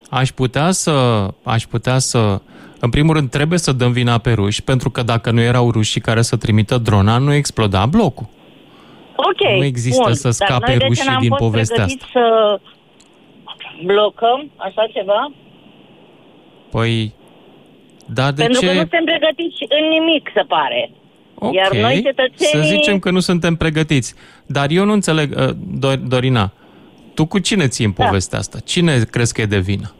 aș putea să... În primul rând, trebuie să dăm vina pe ruși, pentru că dacă nu erau rușii care să trimită drona, nu exploda blocul. Ok, nu există bun, să scape rușii din povestea asta. Să blocăm așa ceva? Păi, da, de pentru ce? că nu suntem pregătiți în nimic, se pare. Ok, iar noi, cetățenii... să zicem că nu suntem pregătiți. Dar eu nu înțeleg, Dorina, tu cu cine ții în povestea asta? Cine crezi că e de vină?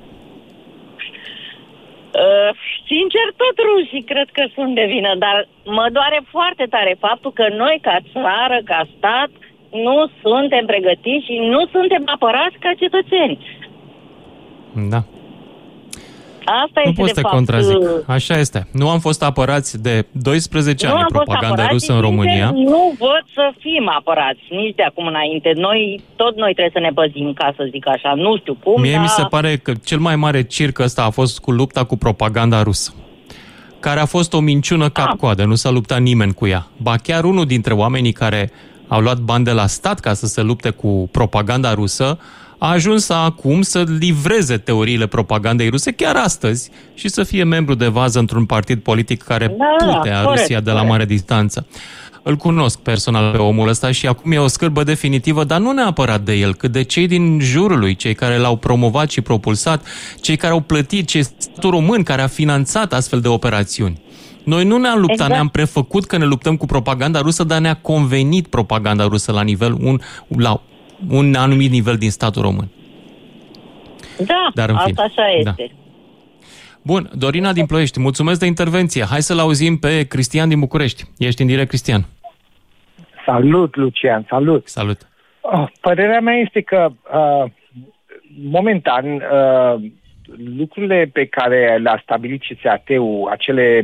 Sincer, tot rușii cred că sunt de vină, dar mă doare foarte tare faptul că noi, ca țară, ca stat, nu suntem pregătiți și nu suntem apărați ca cetățeni. Da. Asta nu este, poți să te contrazic. Așa este. Nu am fost apărați de 12 ani propaganda rusă în România. Nu văd să fim apărați nici de acum înainte. Noi trebuie să ne păzim, ca să zic așa. Nu știu cum, Mie mi se pare că cel mai mare circ ăsta a fost cu lupta cu propaganda rusă, care a fost o minciună cap-coadă. Nu s-a luptat nimeni cu ea. Ba chiar unul dintre oamenii care au luat bani de la stat ca să se lupte cu propaganda rusă a ajuns acum să livreze teoriile propagandei ruse chiar astăzi și să fie membru de vază într-un partid politic care putea Rusia de la mare distanță. Îl cunosc personal pe omul ăsta și acum e o scârbă definitivă, dar nu neapărat de el, cât de cei din jurul lui, cei care l-au promovat și propulsat, cei care au plătit, cei statul român care a finanțat astfel de operațiuni. Noi nu ne-am luptat, ne-am prefăcut că ne luptăm cu propaganda rusă, dar ne-a convenit propaganda rusă la un anumit nivel din statul român. Da, dar asta așa este. Da. Bun, Dorina din Ploiești, mulțumesc de intervenție. Hai să-l auzim pe Cristian din București. Ești în direct, Cristian. Salut, Lucian, salut. Salut. Părerea mea este că momentan lucrurile pe care le-a stabilit CSAT-ul, acele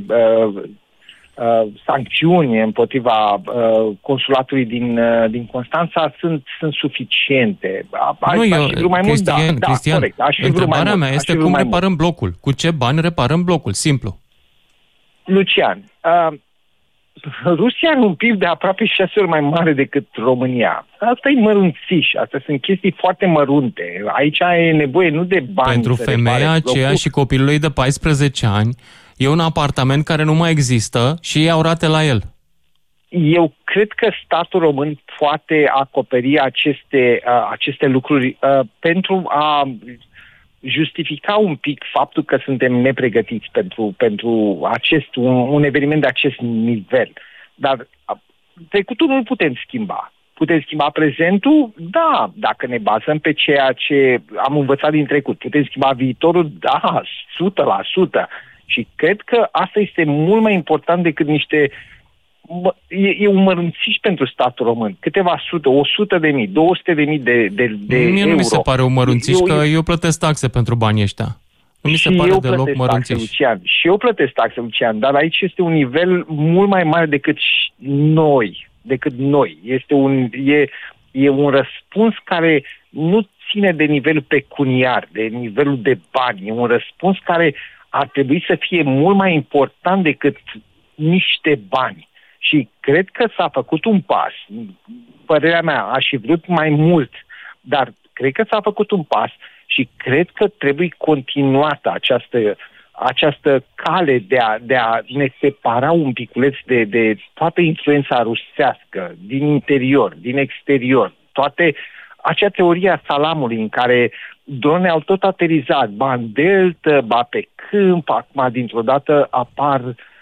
sancțiuni împotriva consulatului din Constanța sunt suficiente. Cristian, întrebarea mea este cum reparăm blocul. Cu ce bani reparăm blocul? Simplu. Lucian, Rusia are un PIB de aproape 6 ori mai mare decât România. Asta e mărunțiș, astea sunt chestii foarte mărunte. Aici e nevoie nu de bani. Pentru femeia aceea și copilului de 14 ani, e un apartament care nu mai există și ei au rate la el. Eu cred că statul român poate acoperi aceste lucruri pentru a justifica un pic faptul că suntem nepregătiți pentru un eveniment de acest nivel. Dar trecutul nu putem schimba. Putem schimba prezentul? Da, dacă ne bazăm pe ceea ce am învățat din trecut. Putem schimba viitorul? Da, 100%. Și cred că asta este mult mai important decât e un mărunțiș pentru statul român. Câteva sute, 100.000, 200.000 de Mie euro. Nu mi se pare un mărunțiș, că eu plătesc taxe pentru banii ăștia. Nu mi se pare deloc mărunțiș. Și eu plătesc taxe, Lucian, dar aici este un nivel mult mai mare decât noi. E un răspuns care nu ține de nivelul pecuniar, de nivelul de bani. E un răspuns care ar trebui să fie mult mai important decât niște bani. Și cred că s-a făcut un pas. Părerea mea, aș fi vrut mai mult, dar cred că s-a făcut un pas și cred că trebuie continuată această cale de a ne separa un piculeț de toată influența rusească, din interior, din exterior, acea teorie a salamului în care drone au tot aterizat, ba în delta, ba pe câmp, acum dintr-o dată apar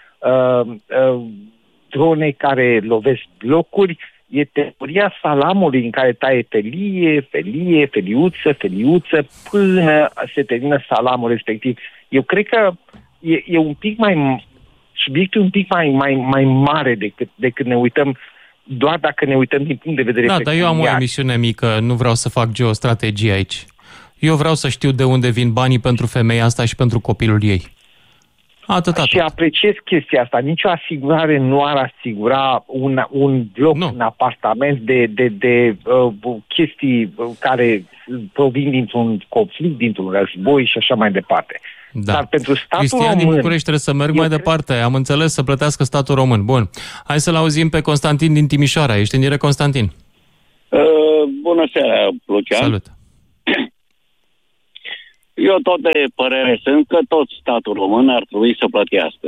drone care lovesc blocuri. E teoria salamului în care taie felie, feliuță, până se termină salamul respectiv. Eu cred că e un pic subiectul un pic mai mare decât ne uităm, doar dacă ne uităm din punct de vedere dar eu am o emisiune mică, nu vreau să fac geostrategie aici. Eu vreau să știu de unde vin banii pentru femeia asta și pentru copilul ei. Atât. Și apreciez chestia asta. Nicio asigurare nu ar asigura un bloc în apartament de chestii care provin dintr-un conflict, dintr-un război și așa mai departe. Da. Dar pentru statul Cristian român... din București trebuie să merg mai departe. Am înțeles, să plătească statul român. Bun. Hai să-l auzim pe Constantin din Timișoara. Ești în direct, Constantin? Bună seara, Lucian. Salut. Eu tot de părere sunt că tot statul român ar trebui să plătească.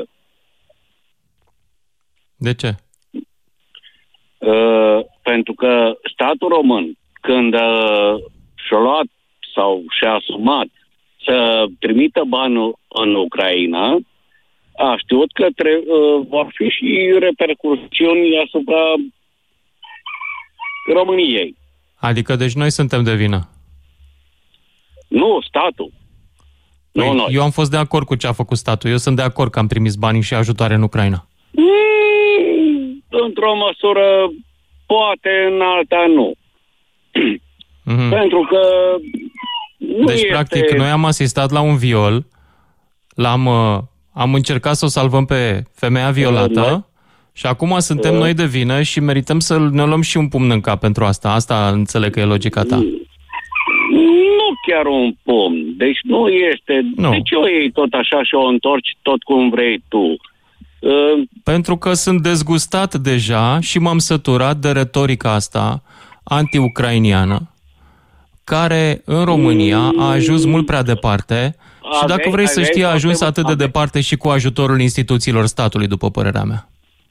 De ce? Pentru că statul român, când și-a luat sau și-a asumat să trimită bani în Ucraina, a știut că vor fi și repercursiuni asupra României. Adică, deci noi suntem de vină. Nu, statul. Păi, Nu noi. eu am fost de acord cu ce a făcut statul. Eu sunt de acord că am trimis banii și ajutoare în Ucraina. Într-o măsură, poate, în alta nu. Mhm. Pentru că nu Deci, este... practic, noi am asistat la un viol, am încercat să o salvăm pe femeia violată și acum suntem noi de vină și merităm să ne luăm și un pumn în cap pentru asta. Asta înțeleg că e logica ta. Nu chiar un pumn. Deci nu este... Nu. Deci o iei tot așa și o întorci tot cum vrei tu. Pentru că sunt dezgustat deja și m-am săturat de retorica asta anti-ucrainiană, care în România a ajuns mult prea departe și dacă vrei să știi, a ajuns atât de departe și cu ajutorul instituțiilor statului, după părerea mea,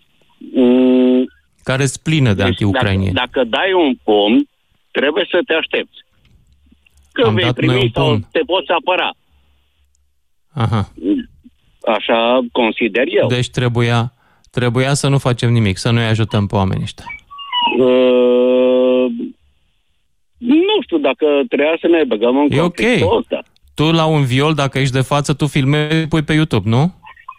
care sunt pline de anti-ucrainieni. Dacă dai un pumn, trebuie să te aștepți. Că Am vei dat noi primi un sau pumn. te poți apăra. Aha. Așa consider eu. Deci trebuia să nu facem nimic, să nu-i ajutăm pe oamenii ăștia. Nu știu dacă trebuia să ne băgăm în conflictul ăsta. Tu la un viol, dacă ești de față, tu filmezi, pui pe YouTube, nu?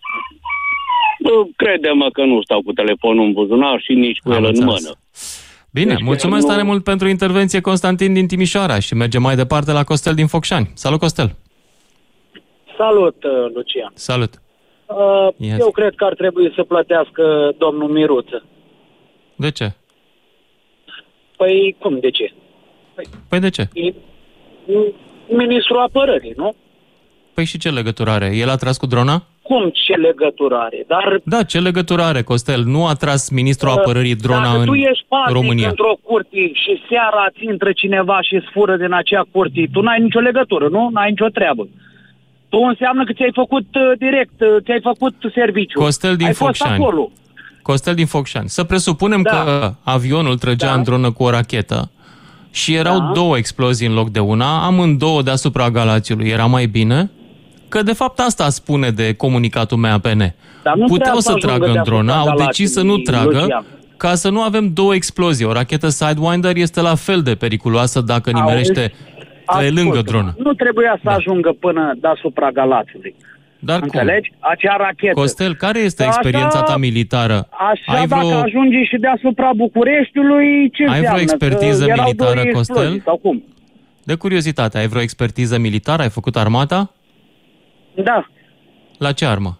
Crede-mă că nu stau cu telefonul în buzunar și nici cu el în mână. Bine, Deci mulțumesc tare mult pentru intervenție, Constantin din Timișoara, și mergem mai departe la Costel din Focșani. Salut, Costel! Salut, Lucian! Salut! Eu cred că ar trebui să plătească domnul Miruță. De ce? Păi, cum de ce? Păi de ce? E ministrul apărării, nu? Păi și ce legătură are? El a tras cu drona? Cum ce legătură are? Dar Da, ce legătură are, Costel? Nu a tras ministrul apărării drona dacă în tu ești România. într-o curte și seara ți intră cineva și îți fură din acea curte, tu n-ai nicio legătură, nu? N-ai nicio treabă. Tu înseamnă că ți-ai făcut direct, ți-ai făcut serviciu. Costel din ai fost Focșani. acolo. Costel din Focșani. Să presupunem că avionul trăgea în dronă cu o rachetă și erau două explozii în loc de una, amândouă deasupra Galațiului. Era mai bine? Că de fapt asta spune de comunicatul MAPN. Puteau să tragă în dronă, au decis să nu tragă, ca să nu avem două explozii. O rachetă Sidewinder este la fel de periculoasă dacă nimerește pe lângă dronă. Nu trebuia să ajungă până deasupra Galațiului. Dar înțelegi? Cum? Acea rachetă. Costel, care este experiența ta militară? Așa, dacă ajunge și deasupra Bucureștiului, ce înseamnă? Ai vreo expertiză militară, Costel? Explozii, sau cum? De curiozitate, ai vreo expertiză militară? Ai făcut armata? Da. La ce armă?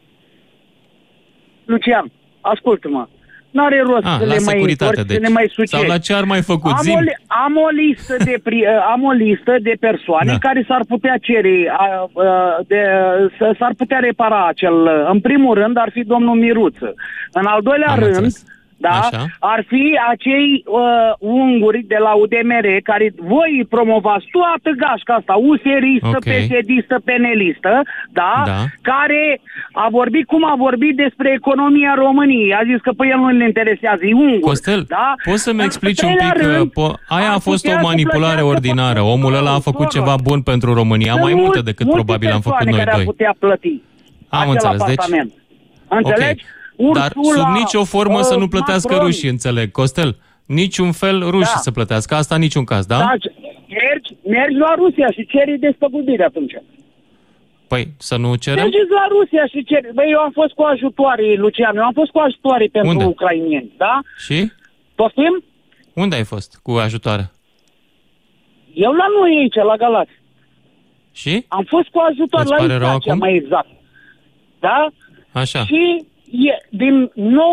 Lucian, ascultă-mă. N-are rost să le mai întorci, să le mai suceri. Sau la ce ar mai făcut? Am o listă de persoane care s-ar putea cere, s-ar putea repara acel... În primul rând ar fi domnul Miruță. În al doilea rând, ar fi acei unguri de la UDMR care voi promovați toată gașca asta, USR-istă, PSD-istă, PNL-istă, care a vorbit despre economia României. A zis că pe el nu le interesează, e ungur. Costel, poți să-mi explici un pic că aia a fost o manipulare ordinară. Omul ăla a făcut ceva bun pentru România, mai multe decât probabil am făcut noi doi. Putea plăti. Am înțeles, înțelegi? Dar sub nicio formă să nu plătească rușii, înțeleg. Costel, niciun fel rușii să plătească. Asta în niciun caz, da? Mergi la Rusia și ceri despăgubire atunci. Păi, să nu cerem? Mergeți la Rusia și ceri. Băi, eu am fost cu ajutoare, Lucian. Eu am fost cu ajutoare pentru ucrainieni, da? Și? Poftim? Unde ai fost cu ajutoare? Eu la noi aici, la Galați. Și? Am fost cu ajutoare la Italia, mai exact. Da? Așa. Și din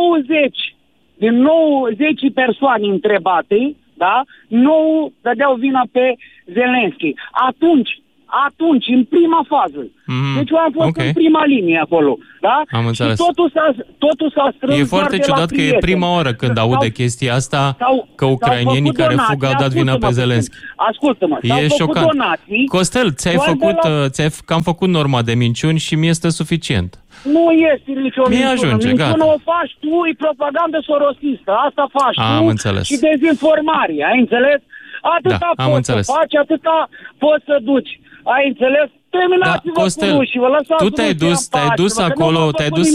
90 persoane întrebate, da, 9 dădeau vina pe Zelenski. Atunci, Atunci, în prima fază. Deci eu am fost în prima linie acolo. Da? Am înțeles. Și totul s-a strâns. E foarte ciudat că e prima oară când aude chestia asta, că ucrainienii care fug au dat vina pe Zelenski. Ascultă-mă, e șocant. Donații, Costel, ți-ai făcut norma de minciuni și mi este suficient. Nu este nicio minciună. Minciună o faci tu, e propagandă sorosistă. Asta faci tu înțeles. și dezinformare. Ai înțeles? Atâta poți să faci, atâta poți să duci. Ai înțeles? Terminați-vă cu rușii, vă lăsați. Tu te-ai dus acolo,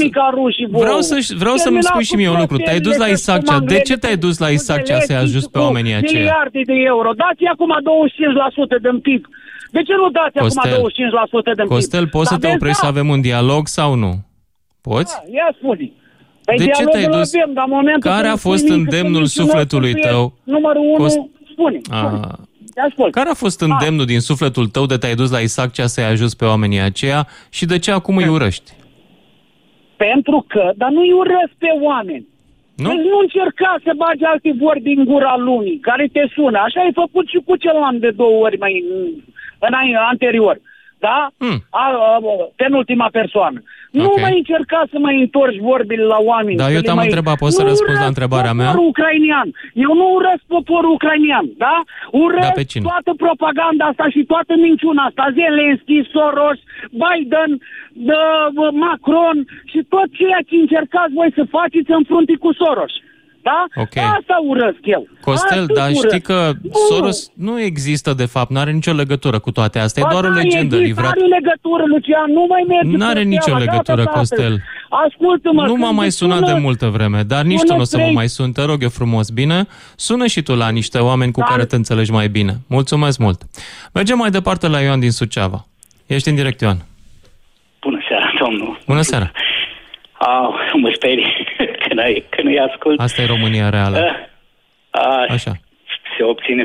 Vreau să-mi spui și mie un lucru. Te-ai dus la Isaccea. De ce te-ai dus la Isaccea să-i ajuți pe oamenii aceia? Miliarde de euro. Dați acum 25% din PIB. De ce nu dați acum 25% din PIB? Costel, poți să te oprești să avem un dialog sau nu? Poți? Ia spune. De ce te-ai dus? Care a fost îndemnul sufletului tău? Numărul 1, spune. Care a fost îndemnul din sufletul tău de te-ai dus la Isaccea să-i ajuți pe oamenii aceia și de ce acum îi urăști? Pentru că, dar nu îi urăsc pe oameni. Nu? Deci nu încerca să bagi alte vorbi în gura lumii, care te sună. Așa ai făcut și cu celălalt de 2 ori mai anterior. Da? Penultima persoană. Nu mai încerca să mai întorci vorbile la oameni. Da, eu te-am întrebat, poți să răspunzi la întrebarea mea? Ucrainian. Eu nu urăsc poporul ucrainian, da? Urăsc toată propaganda asta și toată minciuna asta. Zelenski, Soros, Biden, Macron și tot ceea ce încercați voi să faceți în frunte cu Soros. Da? Okay. Asta urăsc eu. Costel, dar știi că Soros nu există de fapt, nu are nicio legătură cu toate astea, e doar o legendă livrată. Nu are legătură, Lucian, nu mai merge. Nu are nicio legătură, Costel. Ascultă-mă. Nu m-a mai sunat de multă vreme, dar nici tu nu o să mă mai sun, te rog eu frumos, bine? Sună și tu la niște oameni cu care te înțelegi mai bine. Mulțumesc mult. Mergem mai departe la Ioan din Suceava. Ești în direct, Ioan. Bună seara, domnul. Bună seara. Mă sperii când îi ascult. Asta e România reală. Așa. Se obține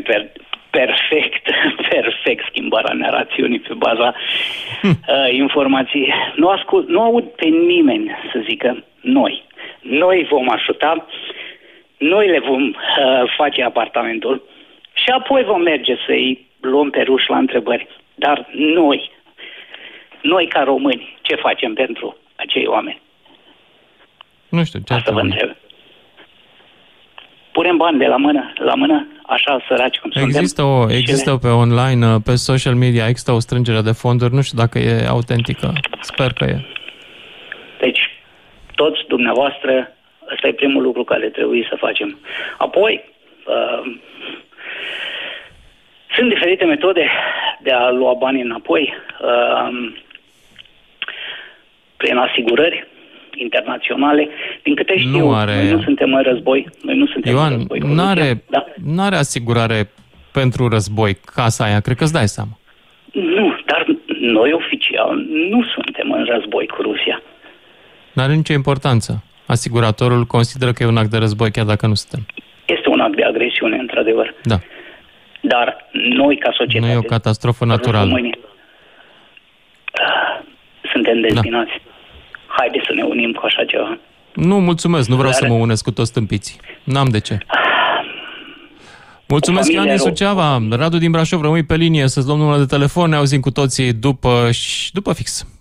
perfect schimbarea narațiunii pe baza informației. Nu aud pe nimeni să zică noi vom ajuta, noi le vom face apartamentul și apoi vom merge să-i luăm pe ruși la întrebări. Dar noi ca români, ce facem pentru acei oameni? Nu știu, ce asta vă întreb. Punem bani de la mână, așa săraci cum suntem. Există pe online, pe social media, există o strângere de fonduri, nu știu dacă e autentică, sper că e. Deci, toți dumneavoastră, ăsta e primul lucru care trebuie să facem. Apoi, sunt diferite metode de a lua banii înapoi, prin asigurări internaționale. Din câte știu, noi nu suntem în război. Ioan, n-are asigurare pentru război casa aia, cred că îți dai seama. Nu, dar noi oficial nu suntem în război cu Rusia. N-are nicio importanță. Asiguratorul consideră că e un act de război, chiar dacă nu suntem. Este un act de agresiune, într-adevăr. Da. Dar noi, ca societate... Nu e o catastrofă naturală. Români, suntem dezbinați. Da. Haideți să ne unim cu așa ceva. Nu, mulțumesc. Nu vreau să mă unesc cu toți stâmpiții. N-am de ce. Mulțumesc, Ioan din Suceava. Radu din Brașov, rămâi pe linie să-ți luăm numărul de telefon. Ne auzim cu toții după fix.